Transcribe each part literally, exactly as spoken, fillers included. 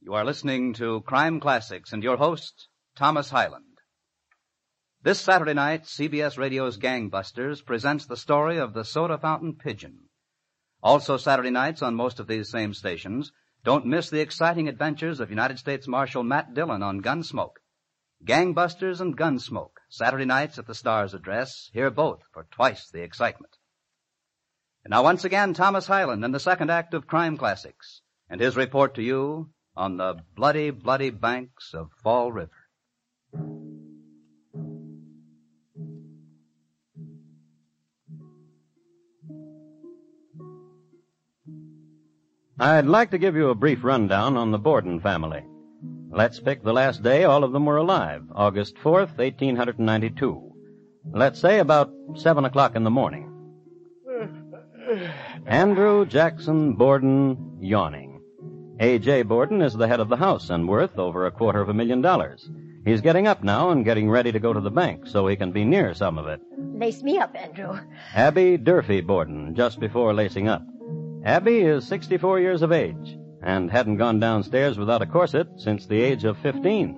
You are listening to Crime Classics and your host, Thomas Hyland. This Saturday night, C B S Radio's Gangbusters presents the story of the soda fountain pigeon. Also Saturday nights on most of these same stations, don't miss the exciting adventures of United States Marshal Matt Dillon on Gunsmoke. Gangbusters and Gunsmoke, Saturday nights at the Star's address. Hear both for twice the excitement. And now once again, Thomas Hyland in the second act of Crime Classics, and his report to you on the bloody, bloody banks of Fall River. I'd like to give you a brief rundown on the Borden family. Let's pick the last day all of them were alive, August fourth, eighteen ninety-two. Let's say about seven o'clock in the morning. Andrew Jackson Borden, yawning. A J. Borden is the head of the house and worth over a quarter of a million dollars. He's getting up now and getting ready to go to the bank so he can be near some of it. Lace me up, Andrew. Abby Durfee Borden, just before lacing up. Abby is sixty-four years of age and hadn't gone downstairs without a corset since the age of fifteen.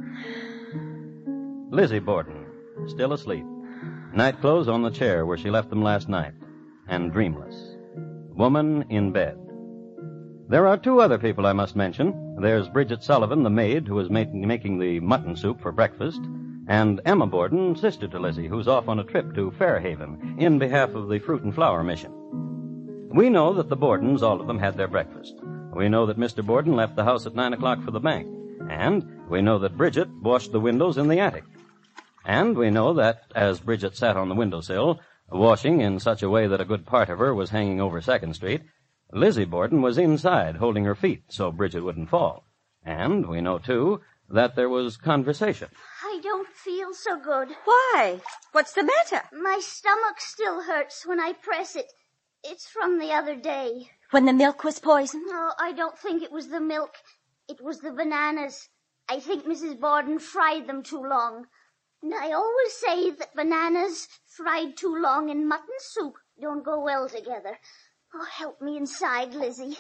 Lizzie Borden, still asleep. Nightclothes on the chair where she left them last night, and dreamless. Woman in bed. There are two other people I must mention. There's Bridget Sullivan, the maid, who is making, making the mutton soup for breakfast, and Emma Borden, sister to Lizzie, who's off on a trip to Fairhaven in behalf of the Fruit and Flower Mission. We know that the Bordens, all of them, had their breakfast. We know that Mister Borden left the house at nine o'clock for the bank. And we know that Bridget washed the windows in the attic. And we know that, as Bridget sat on the windowsill, washing in such a way that a good part of her was hanging over Second Street, Lizzie Borden was inside holding her feet so Bridget wouldn't fall. And we know, too, that there was conversation. I don't feel so good. Why? What's the matter? My stomach still hurts when I press it. It's from the other day. When the milk was poisoned? No, I don't think it was the milk. It was the bananas. I think Missus Borden fried them too long. And I always say that bananas fried too long in mutton soup don't go well together. Oh, help me inside, Lizzie.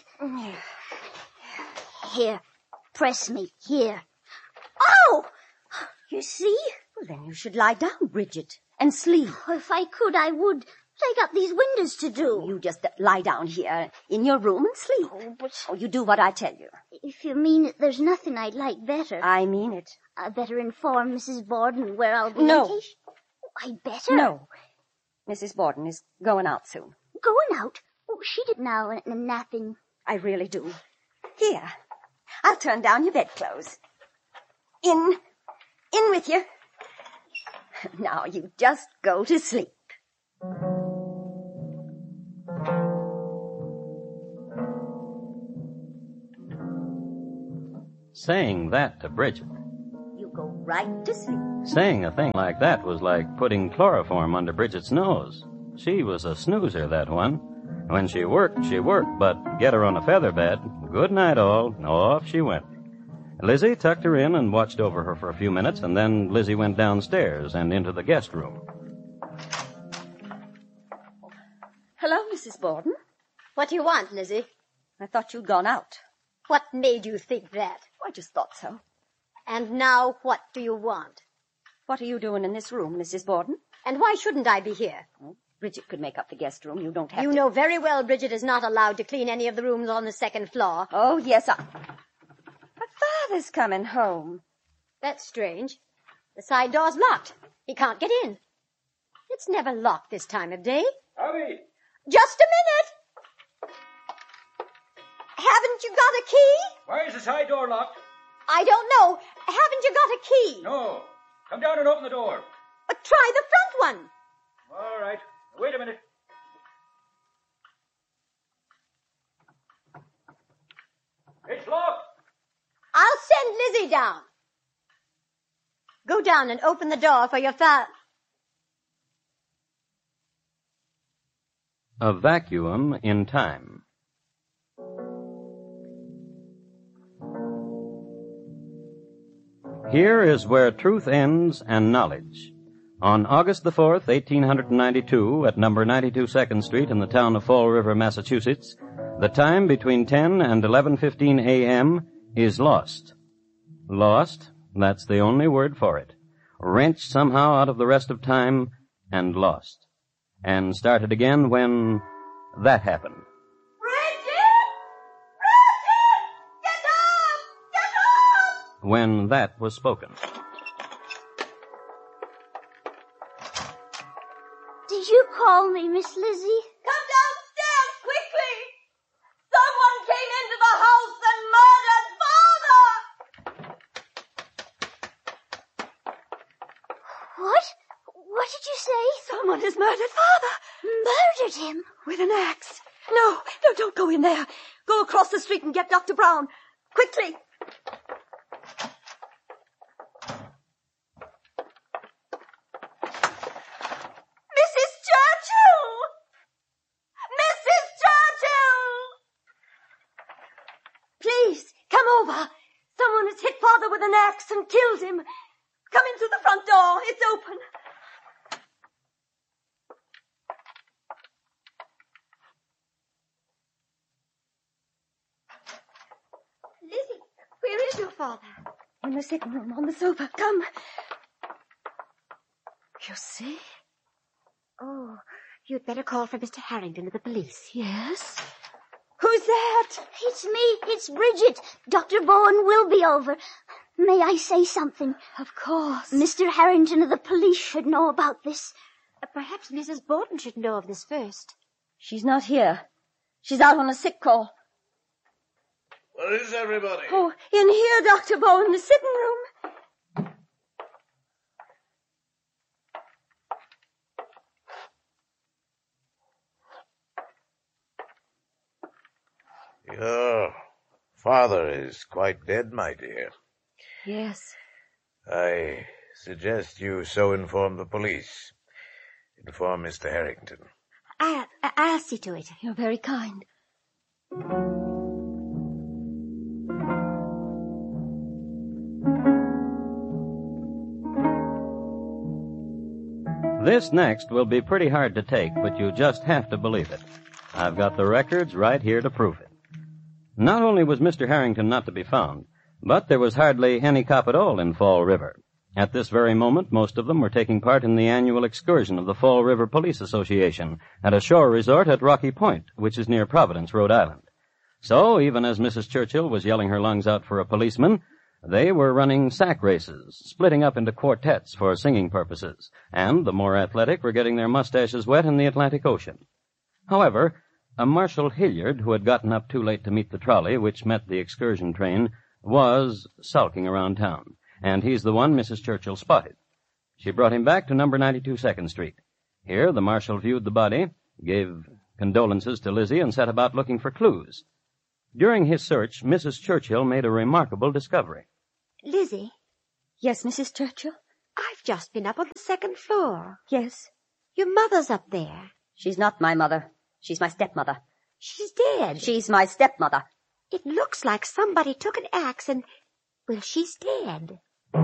Here, press me. Here. Oh! You see? Well, then you should lie down, Bridget, and sleep. Oh, if I could, I would. I got these windows to do. You just lie down here in your room and sleep. Oh, but... Oh, you do what I tell you. If you mean it, there's nothing I'd like better. I mean it. I better inform Missus Borden where I'll be No. on vacation. Oh, I better? No. Missus Borden is going out soon. Going out? Oh, she did now and, and napping. I really do. Here. I'll turn down your bedclothes. In. In with you. Now you just go to sleep. Saying that to Bridget. You go right to sleep. Saying a thing like that was like putting chloroform under Bridget's nose. She was a snoozer, that one. When she worked, she worked, but get her on a feather bed. Good night, all. Off she went. Lizzie tucked her in and watched over her for a few minutes, and then Lizzie went downstairs and into the guest room. Hello, Missus Borden. What do you want, Lizzie? I thought you'd gone out. What made you think that? I just thought so. And now what do you want? What are you doing in this room, Missus Borden? And why shouldn't I be here? Oh, Bridget could make up the guest room. You don't have you to. You know very well Bridget is not allowed to clean any of the rooms on the second floor. Oh, yes, I... But Father's coming home. That's strange. The side door's locked. He can't get in. It's never locked this time of day. Abby! Just a minute! Haven't you got a key? Why is the side door locked? I don't know. Haven't you got a key? No. Come down and open the door. Uh, try the front one. All right. Wait a minute. It's locked. I'll send Lizzie down. Go down and open the door for your fa... A vacuum in time. Here is where truth ends and knowledge. On August the fourth, eighteen ninety-two, at number ninety-two Second Street in the town of Fall River, Massachusetts, the time between ten and eleven fifteen a.m., is lost. Lost, that's the only word for it. Wrenched somehow out of the rest of time and lost. And started again when that happened. Bridget! Bridget! Get up! Get up! When that was spoken. Did you call me, Miss Lizzie? Come downstairs, quickly! Someone came into the house and murdered Father! What? What did you say? Someone has murdered Father! Murdered him? With an axe. No, no, don't go in there. Go across the street and get Doctor Brown. Quickly! Missus Churchill! Missus Churchill! Please, come over. Someone has hit Father with an axe and killed him. Come in through the front door. It's open. Lizzie, where is your father? In the sitting room, on the sofa. Come. You see? Oh, you'd better call for Mister Harrington of the police. Yes? Who's that? It's me. It's Bridget. Doctor Bowen will be over. May I say something? Of course. Mister Harrington of the police should know about this. Uh, perhaps Missus Borden should know of this first. She's not here. She's out on a sick call. Where is everybody? Oh, in here, Doctor Bowen, the sitting room. Your father is quite dead, my dear. Yes. I suggest you so inform the police. Inform Mister Harrington. I'll, I'll see to it. You're very kind. This next will be pretty hard to take, but you just have to believe it. I've got the records right here to prove it. Not only was Mister Harrington not to be found, but there was hardly any cop at all in Fall River. At this very moment, most of them were taking part in the annual excursion of the Fall River Police Association at a shore resort at Rocky Point, which is near Providence, Rhode Island. So, even as Missus Churchill was yelling her lungs out for a policeman, they were running sack races, splitting up into quartets for singing purposes, and the more athletic were getting their mustaches wet in the Atlantic Ocean. However, a Marshal Hilliard, who had gotten up too late to meet the trolley which met the excursion train, was sulking around town, and he's the one Missus Churchill spotted. She brought him back to number ninety-two Second Street. Here, the marshal viewed the body, gave condolences to Lizzie, and set about looking for clues. During his search, Missus Churchill made a remarkable discovery. Lizzie, Yes, Missus Churchill? I've just been up on the second floor. Yes. Your mother's up there. She's not my mother. She's my stepmother. She's dead. She's my stepmother. It looks like somebody took an axe and, well, she's dead.